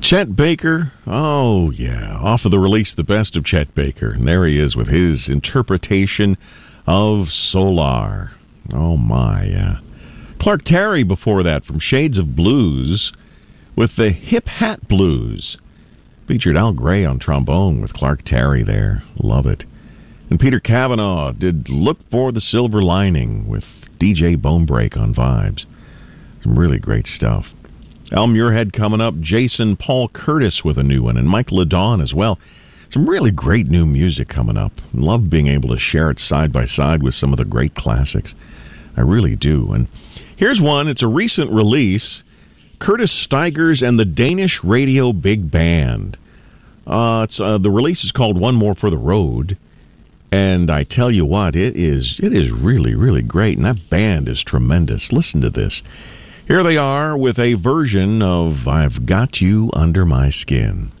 Chet Baker, oh yeah, off of the release The Best of Chet Baker. And there he is with his interpretation of Solar. Oh my, yeah. Clark Terry before that from Shades of Blues with the Hip Hat Blues. Featured Al Gray on trombone with Clark Terry there. Love it. And Peter Cavanaugh did Look for the Silver Lining with DJ Bonebreak on Vibes. Some really great stuff. Al Muirhead coming up, Jason Paul Curtis with a new one, and Mike LeDon as well. Some really great new music coming up. Love being able to share it side by side with some of the great classics. I really do. And here's one. It's a recent release. Curtis Stigers and the Danish Radio Big Band. The release is called One More for the Road. And I tell you what, it is really, really great. And that band is tremendous. Listen to this. Here they are with a version of I've Got You Under My Skin.